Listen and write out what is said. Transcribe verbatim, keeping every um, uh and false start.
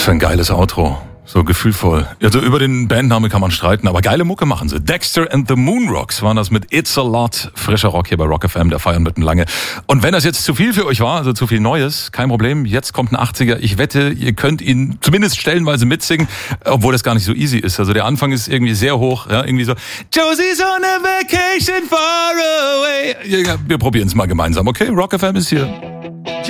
Was für ein geiles Outro. So gefühlvoll. Also über den Bandname kann man streiten, aber geile Mucke machen sie. Dexter and the Moonrocks waren das mit It's a Lot. Frischer Rock hier bei Rock F M, der feiern mitten lange. Und wenn das jetzt zu viel für euch war, also zu viel Neues, kein Problem. Jetzt kommt ein achtziger. Ich wette, ihr könnt ihn zumindest stellenweise mitsingen, obwohl das gar nicht so easy ist. Also der Anfang ist irgendwie sehr hoch, ja, irgendwie so Josie's on a vacation far away. Ja, wir probieren es mal gemeinsam, okay? Rock F M ist hier.